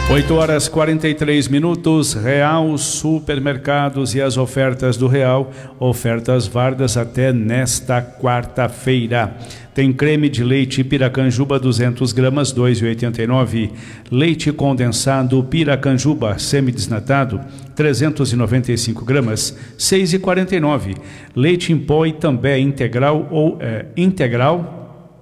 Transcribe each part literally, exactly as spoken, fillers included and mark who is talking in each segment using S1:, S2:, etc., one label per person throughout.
S1: oito horas e quarenta e três minutos, Real Supermercados e as ofertas do Real, ofertas válidas até nesta quarta-feira. Tem creme de leite Piracanjuba duzentas gramas, dois reais e oitenta e nove centavos. Leite condensado Piracanjuba semidesnatado, trezentas e noventa e cinco gramas, seis reais e quarenta e nove centavos. Leite em pó e também integral ou é, integral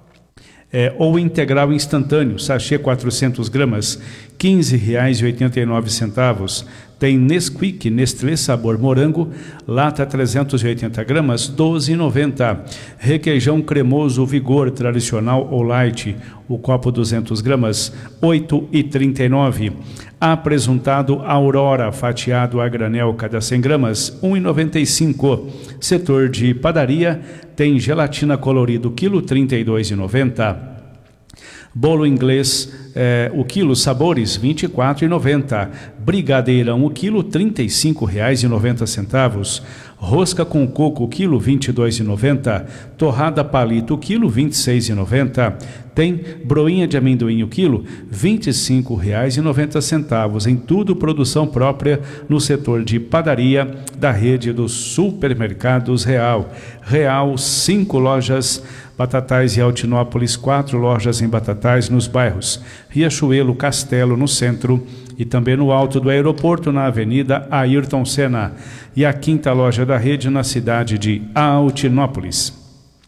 S1: É, ou integral instantâneo, sachê quatrocentas gramas, quinze reais e oitenta e nove centavos. Tem Nesquik, Nestlé sabor morango, lata trezentas e oitenta gramas, doze reais e noventa centavos. Requeijão cremoso Vigor tradicional ou light, o copo duzentas gramas, oito reais e trinta e nove centavos. Apresuntado Aurora fatiado a granel cada cem gramas, um real e noventa e cinco centavos. Setor de padaria tem gelatina colorido quilo trinta e dois reais e noventa centavos. Bolo inglês, eh, o quilo sabores vinte e quatro reais e noventa centavos. Brigadeirão, o quilo trinta e cinco reais e noventa centavos. Rosca com coco, o quilo vinte e dois reais e noventa centavos. Torrada palito, o quilo vinte e seis reais e noventa centavos. Tem broinha de amendoim, o quilo vinte e cinco reais e noventa centavos. Em tudo produção própria no setor de padaria da rede dos supermercados Real. Real, cinco lojas Batatais e Altinópolis, quatro lojas em Batatais nos bairros Riachuelo, Castelo no centro e também no alto do aeroporto na Avenida Ayrton Senna, e a quinta loja da rede na cidade de Altinópolis.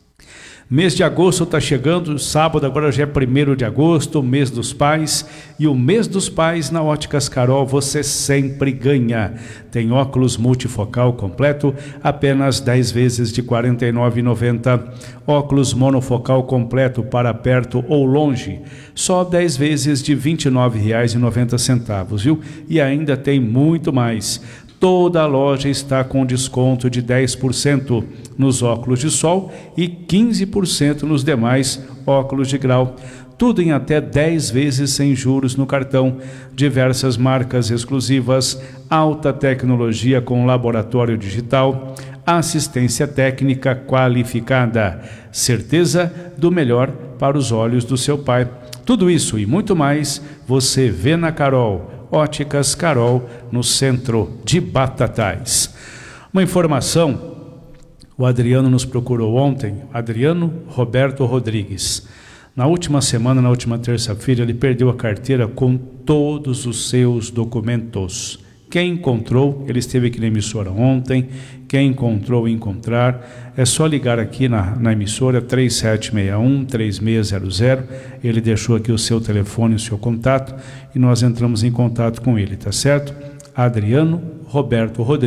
S1: Mês de agosto está chegando, sábado agora já é primeiro de agosto, mês dos pais, e o mês dos pais na Óticas Carol você sempre ganha. Tem óculos multifocal completo, apenas dez vezes de quarenta e nove reais e noventa centavos. Óculos monofocal completo para perto ou longe, só dez vezes de vinte e nove reais e noventa centavos, viu? E ainda tem muito mais. Toda a loja está com desconto de dez por cento nos óculos de sol e quinze por cento nos demais óculos de grau. Tudo em até dez vezes sem juros no cartão. Diversas marcas exclusivas, alta tecnologia com laboratório digital, assistência técnica qualificada. Certeza do melhor para os olhos do seu pai. Tudo isso e muito mais você vê na Carol. Óticas Carol, no centro de Batatais. Uma informação, o Adriano nos procurou ontem, Adriano Roberto Rodrigues. Na última semana, na última terça-feira, ele perdeu a carteira com todos os seus documentos. Quem encontrou, ele esteve aqui na emissora ontem, quem encontrou encontrar, é só ligar aqui na, na emissora três sete seis um, três seis zero zero, ele deixou aqui o seu telefone, o seu contato, e nós entramos em contato com ele, tá certo? Adriano Roberto Rodrigues.